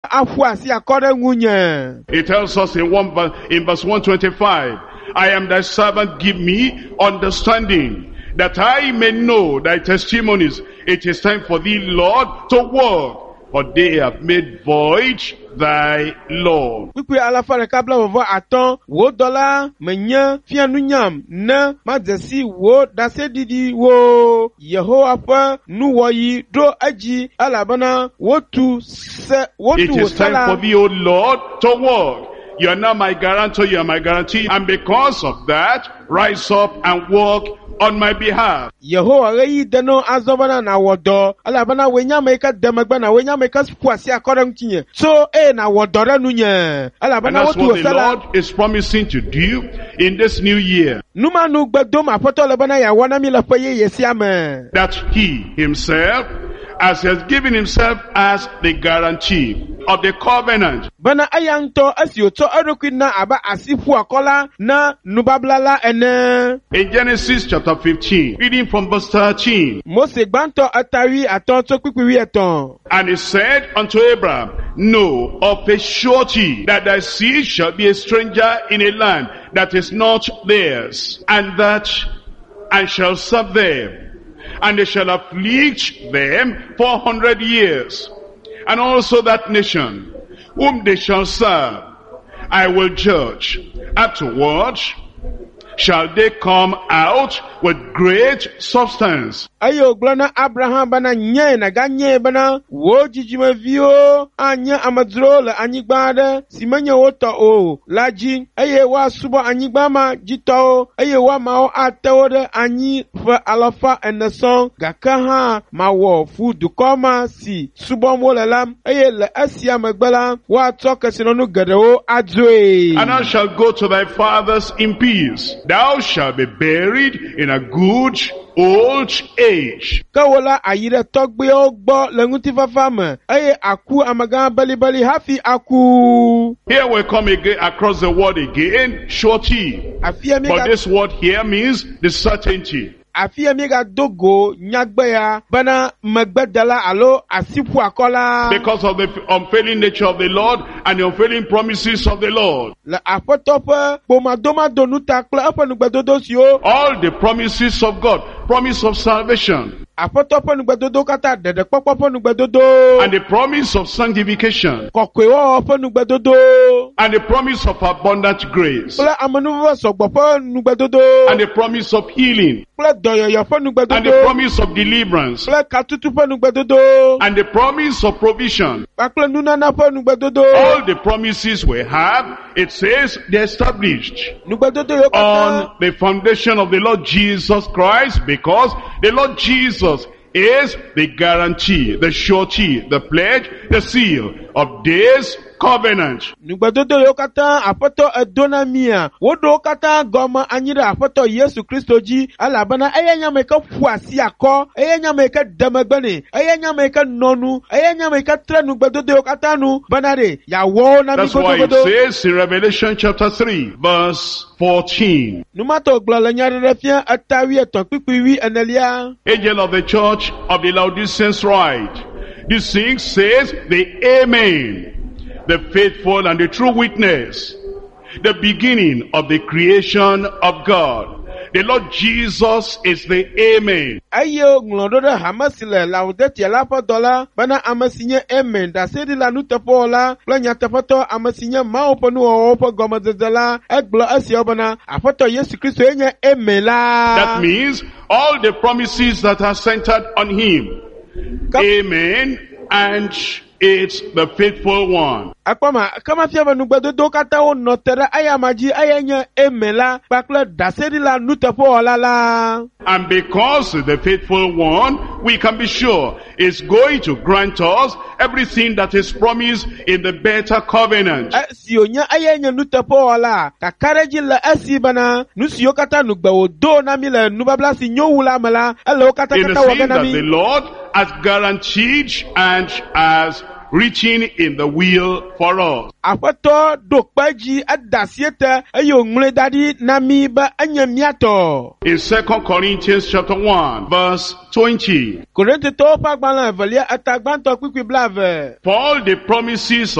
afuasi akore ngunye. It tells us in verse 125, I am thy servant, give me understanding, that I may know thy testimonies. It is time for thee, Lord, to work, for they have made void thy law. Pipi alafare kabla wovo aton wo dola menya fianunyam na majesi wo dasedidi wo Yehowa fa nuwoyi do aji alabana wotu se wotu. It is time for thee, O Lord, to work. You are now my guarantor, you are my guarantee, and because of that, rise up and work on my behalf. Yehowa reyi deno azobana na wodo alabana wenya meka demagba na wenya meka fuasi akore ntinye so na wodore nunye alabana wotu what the osala. Lord is promising to do in this new year. Numa nu gbedo ma poto lebana ya wana mi lefoye yesi ame. That he himself, as he has given himself as the guarantee of the covenant. Bana ayanto asioto arokwina aba asifu akola na nubablala ene. In Genesis chapter 15, reading from verse 13. Mose gbanto atari atonto kwikwi eton. And he said unto Abraham, know of a surety that thy seed shall be a stranger in a land that is not theirs, and shall serve them. And they shall afflict them 400 years. And also that nation whom they shall serve, I will judge. Afterward shall they come out with great substance. Ayo glana Abraham bana nye na ganye bana wo jijime vio anya amadro la anyigbade simenya wota o laji aye wa subo anyigbama jito aye wa mao atewode anyi fa alafa eneson gakaha mawo fu dukoma si subo molelam aye le asia magbala wa toka sinonu gadewo adwe. And thou shalt go to thy fathers in peace. Thou shalt be buried in a good old age. Kawola ayire togbe ogbo lenguti fafama aye aku amaga bali hafi aku. Here we come again across the word again, surety. But this word here means the certainty. Afia mega dogo nyagbeya bana magbedala alo asipu akola. Because of the unfailing nature of the Lord and the unfailing promises of the Lord. La apotope pomadoma donuta kla apanugbedodo sio. All the promises of God, promise of salvation. Apotope nugbedodo kata dede popopo nugbedodo. And the promise of sanctification. Kokwewo nugbedodo. And the promise of abundant grace. Kla amanuwa sogbopo nugbedodo. And the promise of healing. Kla doyoyo nugbedodo. And the promise of deliverance. Kla katutu nugbedodo. And the promise of provision. Kla nunana nugbedodo. All the promises we have, it says they're established nugbedodo yo kata on the foundation of the Lord Jesus Christ, because the Lord Jesus is the guarantee, the surety, the pledge, the seal of this covenant. Nugbedodo yo kata apoto edonamia wodo kata goma anyira apoto Yesu Kristo ji alabana ayenya meka fuasi akọ ayenya meka demagbani ayenya meka nonu ayenya meka tre nugbedodo yo kata nu banare yawo na mi That's why it says in Revelation chapter 3 verse 14. Numato glala nyarere fia atawi eton pipiwi enelia. Angel of the church of the Laodiceans write, this thing says the Amen, the faithful and the true witness, the beginning of the creation of God. The Lord Jesus is the Amen. Ayo nglododa hamasile laudeti alapo dola bana amasinye Amen da sedi la nutepola planya tefoto amasinye maoponu opo gomazela eglo asiobana afoto Yesu Kristo enye Amen la. That means all the promises that are centered on him. Amen, and it's the faithful one. Akpama kama fiaba nugbedodo kata o notera ayamaji ayenya emela bakle dasedi la nutepo la. And because the faithful one, we can be sure is going to grant us everything that is promised in the better covenant. Sionya ayenya nutepo la kakareji la asibana nusio kata nugbewo do na mile nubabla si nyowula mala elo kata in the kata sense that waganami. the Lord has guaranteed and has reaching in the will for us. Apoto dokpaji adasiete ayo ngule dadi nami ba anyamiato. In 2 Corinthians chapter 1 verse 20. Korinte to pa gbalan evelia atagbanto kwikwi blave. For all the promises